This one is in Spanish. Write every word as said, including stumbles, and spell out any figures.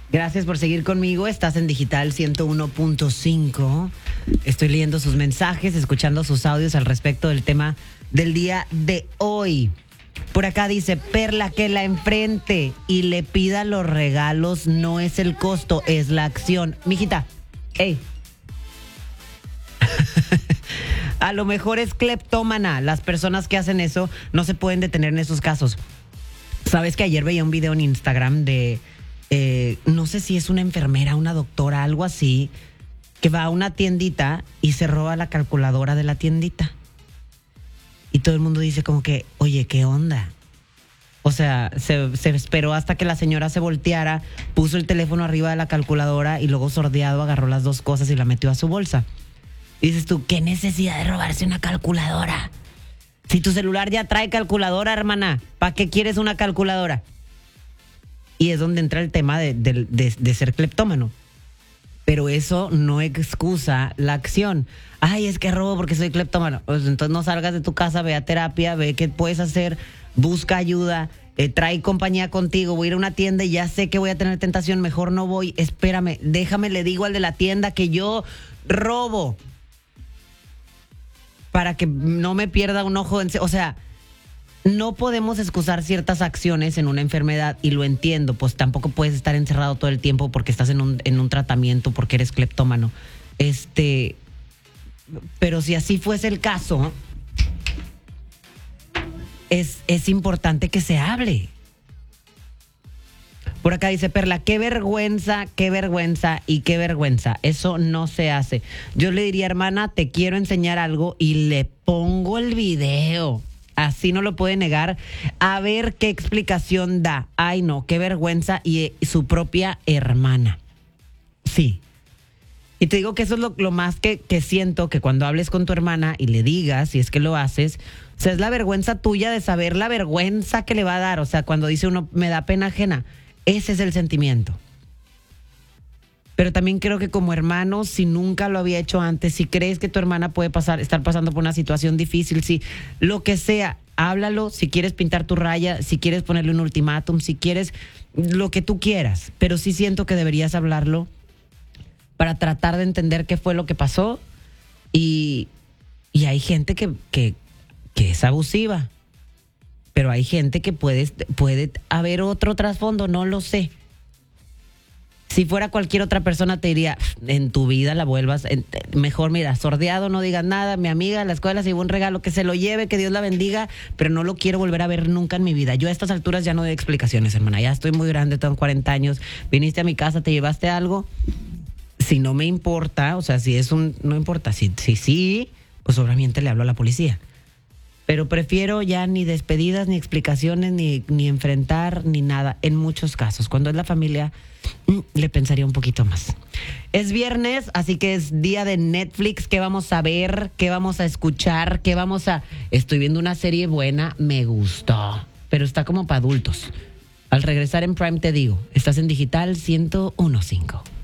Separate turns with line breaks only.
Gracias por seguir conmigo. Estás en Digital ciento uno punto cinco. Estoy leyendo sus mensajes, escuchando sus audios al respecto del tema del día de hoy. Por acá dice, Perla, que la enfrente y le pida los regalos no es el costo, es la acción. Mijita, hey. A lo mejor es cleptómana. Las personas que hacen eso no se pueden detener en esos casos. Sabes que ayer veía un video en Instagram de... Eh, no sé si es una enfermera, una doctora, algo así, que va a una tiendita y se roba la calculadora de la tiendita. Y todo el mundo dice como que, oye, ¿qué onda? O sea, se, se esperó hasta que la señora se volteara, puso el teléfono arriba de la calculadora y luego sordeado agarró las dos cosas y la metió a su bolsa. Y dices tú, ¿qué necesidad de robarse una calculadora? Si tu celular ya trae calculadora, hermana, ¿para qué quieres una calculadora? Y es donde entra el tema de, de, de, de ser cleptómano. Pero eso no excusa la acción. Ay, es que robo porque soy cleptómano. Pues entonces no salgas de tu casa, ve a terapia, ve qué puedes hacer, busca ayuda, eh, trae compañía contigo. Voy a ir a una tienda y ya sé que voy a tener tentación, mejor no voy. Espérame, déjame, le digo al de la tienda que yo robo. Para que no me pierda un ojo. En, o sea... No podemos excusar ciertas acciones en una enfermedad y lo entiendo, pues tampoco puedes estar encerrado todo el tiempo porque estás en un, en un tratamiento, porque eres cleptómano. Este, pero si así fuese el caso, es, es importante que se hable. Por acá dice Perla, qué vergüenza, qué vergüenza y qué vergüenza. Eso no se hace. Yo le diría, hermana, te quiero enseñar algo y le pongo el video. Así no lo puede negar. A ver qué explicación da. Ay, no, qué vergüenza. Y eh, su propia hermana. Sí. Y te digo que eso es lo, lo más que, que siento, que cuando hables con tu hermana y le digas, si es que lo haces, o sea, es la vergüenza tuya de saber la vergüenza que le va a dar. O sea, cuando dice uno, me da pena ajena. Ese es el sentimiento. Pero también creo que como hermano, si nunca lo había hecho antes, si crees que tu hermana puede pasar, estar pasando por una situación difícil, si lo que sea, háblalo, si quieres pintar tu raya, si quieres ponerle un ultimátum, si quieres lo que tú quieras. Pero sí siento que deberías hablarlo para tratar de entender qué fue lo que pasó. Y, y hay gente que, que, que es abusiva, pero hay gente que puede, puede haber otro trasfondo, no lo sé. Si fuera cualquier otra persona te diría, en tu vida la vuelvas, en, mejor mira, sordeado, no digas nada, mi amiga, la escuela se llevó un regalo, que se lo lleve, que Dios la bendiga, pero no lo quiero volver a ver nunca en mi vida. Yo a estas alturas ya no doy explicaciones, hermana, ya estoy muy grande, tengo cuarenta años, viniste a mi casa, te llevaste algo, si no me importa, o sea, si es un, no importa, si sí, si, si, pues obviamente le hablo a la policía. Pero prefiero ya ni despedidas, ni explicaciones, ni, ni enfrentar, ni nada. En muchos casos, cuando es la familia, le pensaría un poquito más. Es viernes, así que es día de Netflix. ¿Qué vamos a ver? ¿Qué vamos a escuchar? ¿Qué vamos a...? Estoy viendo una serie buena, me gustó, pero está como para adultos. Al regresar en Prime te digo, estás en Digital ciento uno punto cinco.